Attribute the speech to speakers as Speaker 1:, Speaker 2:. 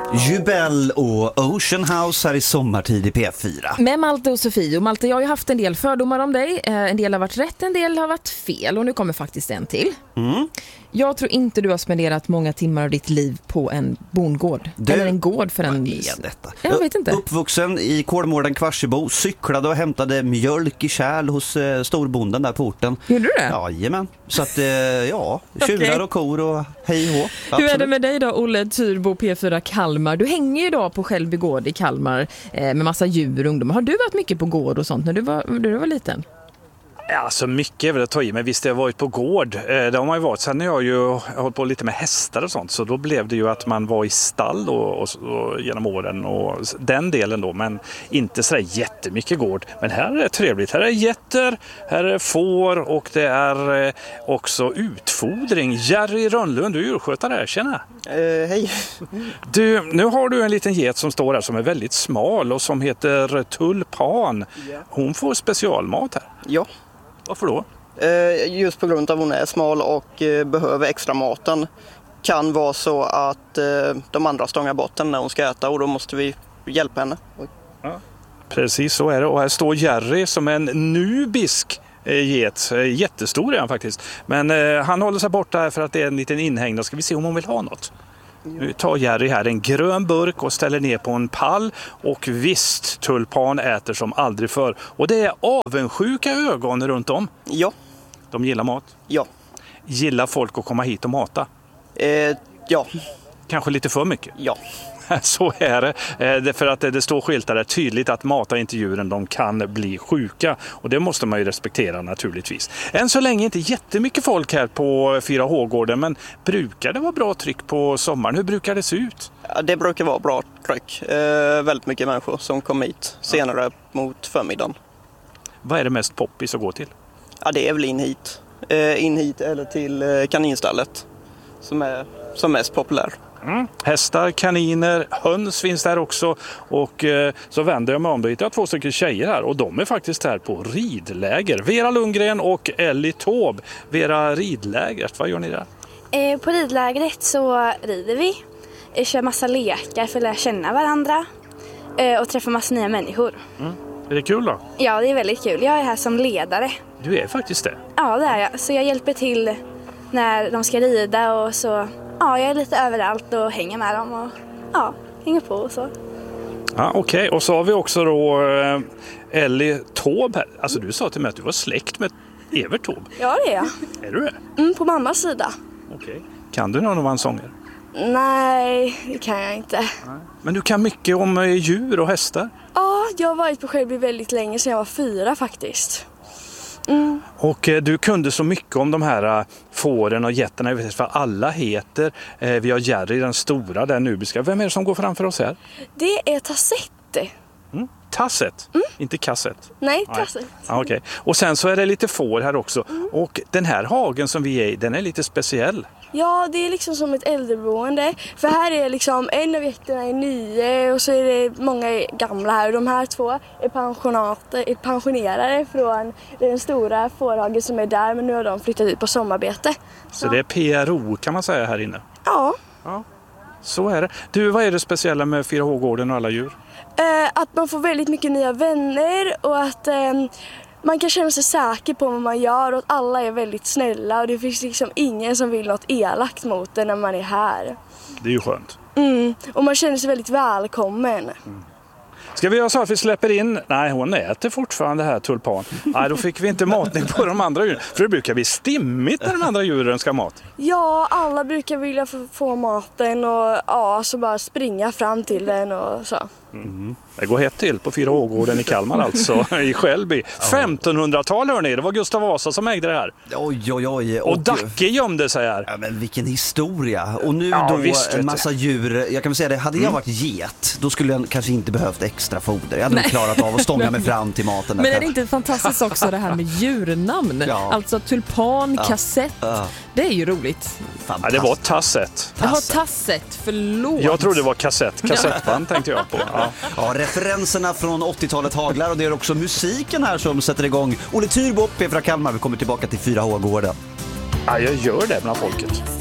Speaker 1: Jubel och Ocean House här i sommartid i P4.
Speaker 2: Med Malte och Sofie. Och Malte, jag har ju haft en del fördomar om dig. En del har varit rätt, en del har varit fel. Och nu kommer faktiskt en till. Jag tror inte du har spenderat många timmar av ditt liv på en bondgård. Eller en gård för en...
Speaker 1: Detta?
Speaker 2: Jag vet inte.
Speaker 1: Uppvuxen i Kolmården, Kvarsebo, cyklade och hämtade mjölk i kärl hos storbonden där på orten.
Speaker 2: Gjorde du det?
Speaker 1: Jajamän. Så att, tjurar och kor och hej och.
Speaker 2: Hur är det med dig då, Olle Tyrbo, P4 Kalmar? Du hänger ju idag på Skälby gård i Kalmar med massa djur och ungdomar. Har du varit mycket på gård och sånt när du var liten?
Speaker 3: Alltså mycket är väl att ta i, men visst jag har varit på gård. Det har man ju varit. Sen har jag ju hållit på lite med hästar och sånt, så då blev det ju att man var i stall och genom åren och den delen då, men inte så jättemycket gård. Men här är det trevligt. Här är getter, här är får och det är också utfodring. Jerry Rönnlund, du är djurskötare här, tjena.
Speaker 4: Hej.
Speaker 3: Du, nu har du en liten get som står här som är väldigt smal och som heter Tulpan. Hon får specialmat här.
Speaker 4: Ja.
Speaker 3: Varför då?
Speaker 4: Just på grund av att hon är smal och behöver extra maten. Kan vara så att de andra stångar bort henne när hon ska äta och då måste vi hjälpa henne.
Speaker 3: Ja. Precis så är det. Och här står Jerry som en nubisk get. Jättestor är han faktiskt. Men han håller sig borta här för att det är en liten inhägnad. Ska vi se om hon vill ha något? Nu tar Jerry här en grön burk och ställer ner på en pall. Och visst, Tulpan äter som aldrig förr. Och det är avundsjuka ögon runt om.
Speaker 4: Ja.
Speaker 3: De gillar mat.
Speaker 4: Ja.
Speaker 3: Gillar folk att komma hit och mata?
Speaker 4: Ja.
Speaker 3: Kanske lite för mycket?
Speaker 4: Ja.
Speaker 3: Så är det. För att det står skyltar där tydligt att mata inte djuren, de kan bli sjuka. Och det måste man ju respektera naturligtvis. Än så länge inte jättemycket folk här på 4H-gården, men brukar det vara bra tryck på sommaren? Hur brukar det se ut?
Speaker 4: Ja, det brukar vara bra tryck. Väldigt mycket människor som kommer hit senare mot förmiddagen.
Speaker 3: Vad är det mest poppis att gå till?
Speaker 4: Ja, det är väl in hit eller till kaninstallet som är mest populär.
Speaker 3: Hästar, kaniner, höns finns där också. Och så vänder jag mig om, då hittar jag 2 stycken tjejer här. Och de är faktiskt här på ridläger. Vera Lundgren och Ellie Taube. Vera, ridlägret, vad gör ni där?
Speaker 5: På ridlägret så rider vi. Kör massa lekar för att lära känna varandra. Och träffa massa nya människor.
Speaker 3: Är det kul då?
Speaker 5: Ja, det är väldigt kul. Jag är här som ledare.
Speaker 3: Du är faktiskt det?
Speaker 5: Ja, det är jag. Så jag hjälper till när de ska rida och så... Ja, jag är lite överallt och hänger med dem och hänger på och så.
Speaker 3: Ja, okej. Och så har vi också då Ellie Taube här. Alltså du sa till mig att du var släkt med Evert Taube.
Speaker 5: Ja, det är jag.
Speaker 3: Är du det?
Speaker 5: På mammas sida.
Speaker 3: Okej. Kan du någon av hans sånger?
Speaker 5: Nej, det kan jag inte.
Speaker 3: Nej. Men du kan mycket om djur och hästar?
Speaker 5: Ja, jag har varit på Skälby väldigt länge, sedan jag var 4 faktiskt.
Speaker 3: Och du kunde så mycket om de här fåren och getterna. Jag vet vad alla heter. Vi har Jerry, den stora, den nubiska. Vem är det som går framför oss här?
Speaker 5: Det är Tassett.
Speaker 3: Tasset, inte kassett.
Speaker 5: Nej, Tassett.
Speaker 3: Ja, okej. Och sen så är det lite får här också. Och den här hagen som vi är i, den är lite speciell.
Speaker 5: Ja, det är liksom som ett äldreboende. För här är liksom en av getterna är 9 och så är det många gamla här. Och de här 2 är pensionerade från den stora fårhagen som är där. Men nu har de flyttat ut på sommarbete.
Speaker 3: Så det är PRO kan man säga här inne?
Speaker 5: Ja.
Speaker 3: Så är det. Du, vad är det speciella med 4H-gården och alla djur?
Speaker 5: Att man får väldigt mycket nya vänner och att man kan känna sig säker på vad man gör och att alla är väldigt snälla och det finns liksom ingen som vill något elakt mot en när man är här.
Speaker 3: Det är ju skönt.
Speaker 5: Och man känner sig väldigt välkommen.
Speaker 3: Ska vi göra så att vi släpper in... Nej, hon äter fortfarande här, Tulpan. Nej, då fick vi inte matning på de andra djuren. För det brukar bli stimmigt när de andra djuren ska ha mat.
Speaker 5: Ja, alla brukar vilja få maten och så bara springa fram till den och så.
Speaker 3: Det går hett till på 4H-gården i Kalmar alltså, i Skälby. 1500-tal hörni, det var Gustav Vasa som ägde det här.
Speaker 1: Oj.
Speaker 3: Och Dacke gömde sig här.
Speaker 1: Ja, men vilken historia. Och nu
Speaker 3: visst,
Speaker 1: en massa djur. Jag kan väl säga det, hade jag varit get, då skulle jag kanske inte behövt extra foder. Jag hade nog klarat av att stånga mig fram till maten.
Speaker 2: Men är det inte fantastiskt också det här med djurnamn?
Speaker 1: Ja.
Speaker 2: Alltså Tulpan, Kassett. Det är ju roligt.
Speaker 3: Ja, det var Tasset.
Speaker 2: Jaha, Tasset, förlåt.
Speaker 3: Jag trodde det var kassettband tänkte jag på.
Speaker 1: Ja, referenserna från 80-talet haglar och det är också musiken här som sätter igång. Olle Tyrbo, P4 Kalmar, vi kommer tillbaka till 4H-gården.
Speaker 3: Ja, jag gör det bland folket.